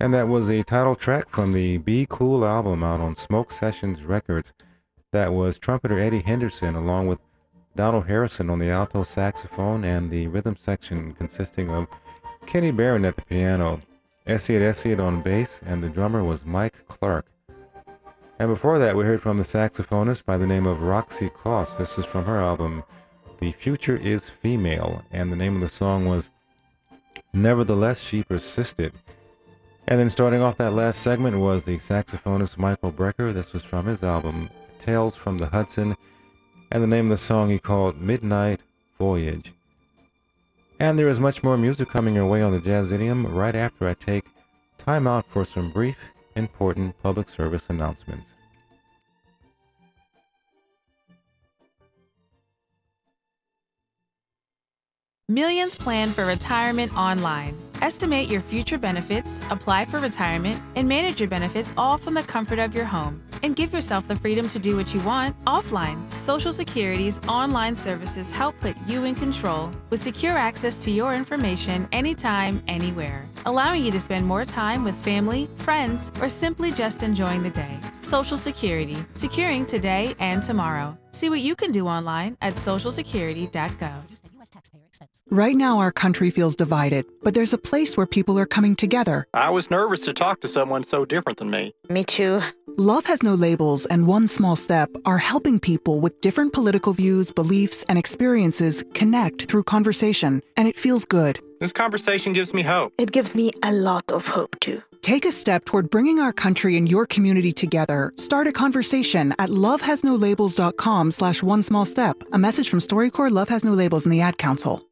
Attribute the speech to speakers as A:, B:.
A: And that was a title track from the Be Cool album out on Smoke Sessions Records. That was trumpeter Eddie Henderson along with Donald Harrison on the alto saxophone and the rhythm section consisting of Kenny Barron at the piano, Essie on bass, and the drummer was Mike Clark. And before that, we heard from the saxophonist by the name of Roxy Coss. This is from her album, The Future is Female, and the name of the song was Nevertheless She Persisted. And then starting off that last segment was the saxophonist Michael Brecker. This was from his album, Tales from the Hudson, and the name of the song he called Midnight Voyage. And there is much more music coming your way on the Jazzidium right after I take time out for some brief, important public service announcements.
B: Millions plan for retirement online. Estimate your future benefits, apply for retirement, and manage your benefits all from the comfort of your home. And give yourself the freedom to do what you want offline. Social Security's online services help put you in control with secure access to your information anytime, anywhere, allowing you to spend more time with family, friends, or simply just enjoying the day. Social Security, securing today and tomorrow. See what you can do online at socialsecurity.gov.
C: Right now, our country feels divided, but there's a place where people are coming together.
D: I was nervous to talk to someone so different than me.
E: Me too.
C: Love Has No Labels and One Small Step are helping people with different political views, beliefs, and experiences connect through conversation, and it feels good.
D: This conversation gives me hope.
E: It gives me a lot of hope, too.
C: Take a step toward bringing our country and your community together. Start a conversation at lovehasnolabels.com/onesmallstep. A message from StoryCorps, Love Has No Labels, and the Ad Council.